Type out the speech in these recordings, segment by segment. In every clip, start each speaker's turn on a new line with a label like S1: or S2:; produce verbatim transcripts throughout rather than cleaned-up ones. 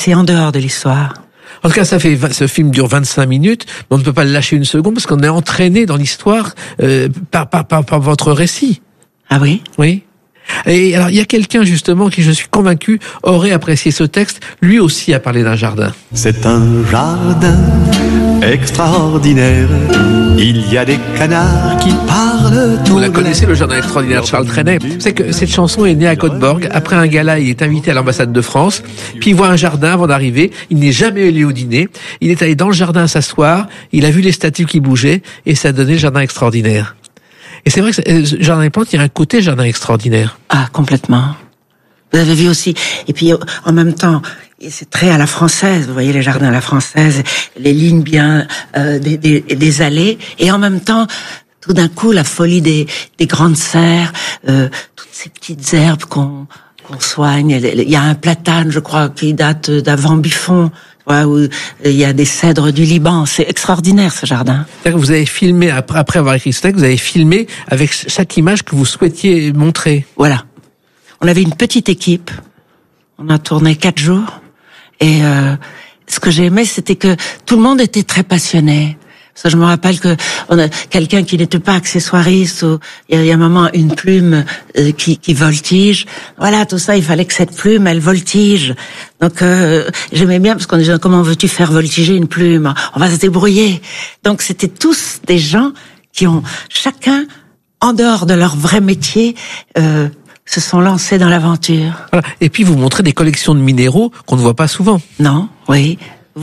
S1: passer en dehors de l'histoire.
S2: En tout cas, ça fait, ce film dure vingt-cinq minutes, mais on ne peut pas le lâcher une seconde parce qu'on est entraîné dans l'histoire euh, par, par, par, par votre récit.
S1: Ah oui?
S2: Oui. Et alors, il y a quelqu'un, justement, qui, je suis convaincu, aurait apprécié ce texte. Lui aussi a parlé d'un jardin.
S3: C'est un jardin extraordinaire. Il y a des canards qui parlent tout.
S2: Vous la connaissez, le jardin extraordinaire de Charles Trenet. Vous savez que cette chanson est née à Göteborg. Après un gala, il est invité à l'ambassade de France. Puis il voit un jardin avant d'arriver. Il n'est jamais allé au dîner. Il est allé dans le jardin s'asseoir. Il a vu les statues qui bougeaient. Et ça a donné le jardin extraordinaire. Et c'est vrai que euh, Jardin des Plantes, il y a un côté jardin extraordinaire.
S1: Ah, complètement. Vous avez vu aussi, et puis en même temps, c'est très à la française, vous voyez les jardins à la française, les lignes bien euh, des, des, des allées, et en même temps, tout d'un coup, la folie des, des grandes serres, euh, toutes ces petites herbes qu'on qu'on soigne. Il y a un platane, je crois, qui date d'avant Buffon. Ouais, où il y a des cèdres du Liban. C'est extraordinaire, ce jardin.
S2: C'est-à-dire que vous avez filmé, après, après avoir écrit ce texte, vous avez filmé avec chaque image que vous souhaitiez montrer.
S1: Voilà. On avait une petite équipe. On a tourné quatre jours. Et euh, ce que j'ai aimé, c'était que tout le monde était très passionné. Ça, je me rappelle que on a quelqu'un qui n'était pas accessoiriste, ou il y a un moment une plume euh, qui, qui voltige. Voilà, tout ça, il fallait que cette plume, elle voltige. Donc euh, j'aimais bien parce qu'on disait comment veux-tu faire voltiger une plume? On va se débrouiller. Donc c'était tous des gens qui ont chacun, en dehors de leur vrai métier, euh, se sont lancés dans l'aventure.
S2: Voilà. Et puis vous montrez des collections de minéraux qu'on ne voit pas souvent.
S1: Non, oui.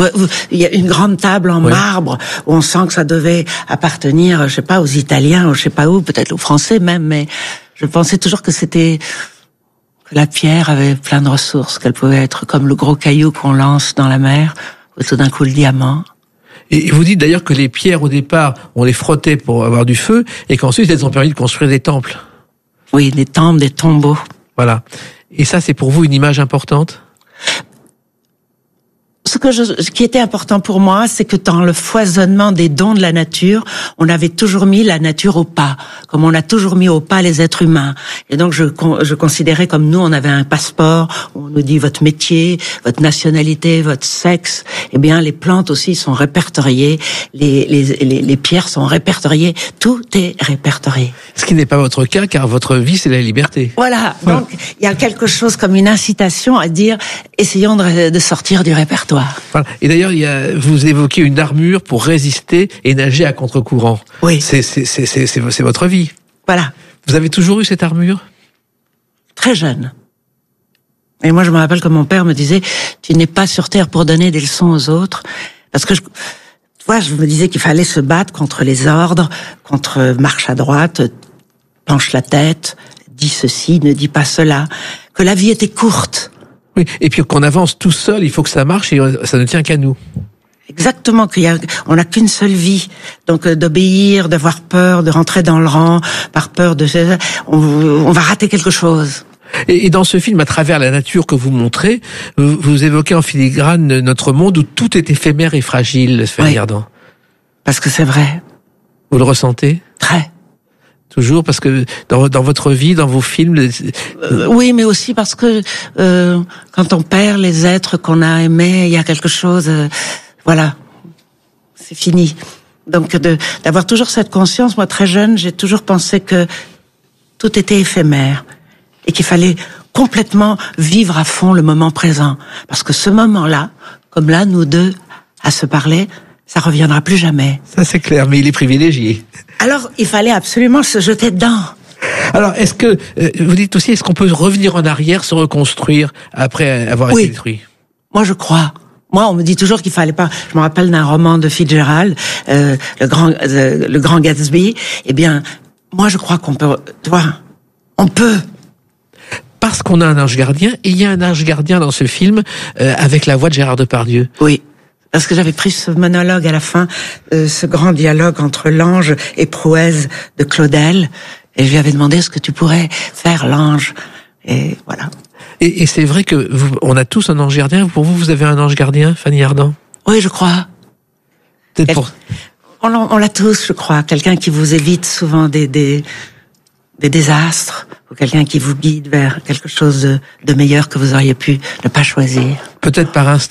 S1: Il y a une grande table en
S2: ouais.
S1: marbre où on sent que ça devait appartenir, je sais pas, aux Italiens, ou je sais pas où, peut-être aux Français même, mais je pensais toujours que c'était, que la pierre avait plein de ressources, qu'elle pouvait être comme le gros caillou qu'on lance dans la mer, ou tout d'un coup le diamant.
S2: Et vous dites d'ailleurs que les pierres, au départ, on les frottait pour avoir du feu, et qu'ensuite elles ont permis de construire des temples.
S1: Oui, des temples, des tombeaux.
S2: Voilà. Et ça, c'est pour vous une image importante ?
S1: Ce que je, ce qui était important pour moi, c'est que dans le foisonnement des dons de la nature, on avait toujours mis la nature au pas, comme on a toujours mis au pas les êtres humains. Et donc je, je considérais comme nous, on avait un passeport où on nous dit votre métier, votre nationalité, votre sexe. Eh bien, les plantes aussi sont répertoriées, les, les, les, les pierres sont répertoriées, tout est répertorié.
S2: Ce qui n'est pas votre cas, car votre vie, c'est la liberté.
S1: Voilà. Donc il y a quelque chose comme une incitation à dire, essayons de, de sortir du répertoire.
S2: Voilà. Et d'ailleurs, il y a, vous évoquez une armure pour résister et nager à contre-courant.
S1: Oui.
S2: C'est, c'est, c'est, c'est, c'est, c'est votre vie.
S1: Voilà.
S2: Vous avez toujours eu cette armure ?
S1: Très jeune. Et moi, je me rappelle que mon père me disait, tu n'es pas sur terre pour donner des leçons aux autres. Parce que, je, tu vois, je me disais qu'il fallait se battre contre les ordres, contre marche à droite, penche la tête, dis ceci, ne dis pas cela. Que la vie était courte.
S2: Oui, et puis qu'on avance tout seul, il faut que ça marche et ça ne tient qu'à nous.
S1: Exactement, qu'il y a, on n'a qu'une seule vie, donc euh, d'obéir, d'avoir peur, de rentrer dans le rang, par peur de, on, on va rater quelque chose.
S2: Et, et dans ce film, à travers la nature que vous montrez, vous, vous évoquez en filigrane notre monde où tout est éphémère et fragile, Fanny Ardant.
S1: Oui, parce que c'est vrai.
S2: Vous le ressentez ?
S1: Très.
S2: Toujours parce que dans, dans votre vie, dans vos films...
S1: Euh, oui, mais aussi parce que euh, quand on perd les êtres qu'on a aimés, il y a quelque chose... Euh, voilà, c'est fini. Donc de, d'avoir toujours cette conscience, moi très jeune, j'ai toujours pensé que tout était éphémère et qu'il fallait complètement vivre à fond le moment présent. Parce que ce moment-là, comme là, nous deux, à se parler... ça reviendra plus jamais.
S2: Ça c'est clair, mais il est privilégié.
S1: Alors, il fallait absolument se jeter dedans.
S2: Alors, est-ce que, euh, vous dites aussi, est-ce qu'on peut revenir en arrière, se reconstruire après avoir
S1: oui.
S2: été détruit ?
S1: Moi, je crois. Moi, on me dit toujours qu'il fallait pas... Je me rappelle d'un roman de Fitzgerald, euh, le grand, euh, le grand Gatsby. Eh bien, moi, je crois qu'on peut... Toi, on peut...
S2: Parce qu'on a un ange gardien, et il y a un ange gardien dans ce film, euh, avec la voix de Gérard Depardieu.
S1: Oui. Parce que j'avais pris ce monologue à la fin, euh, ce grand dialogue entre l'ange et Prouez de Claudel, et je lui avais demandé est-ce que tu pourrais faire l'ange, et voilà.
S2: Et, et c'est vrai que vous, on a tous un ange gardien. Pour vous, vous avez un ange gardien, Fanny Ardant ?
S1: Oui, je crois.
S2: Peut-être
S1: Elle,
S2: pour...
S1: On, on l'a tous, je crois. Quelqu'un qui vous évite souvent des, des, des désastres, ou quelqu'un qui vous guide vers quelque chose de, de meilleur que vous auriez pu ne pas choisir.
S2: Peut-être par instinct.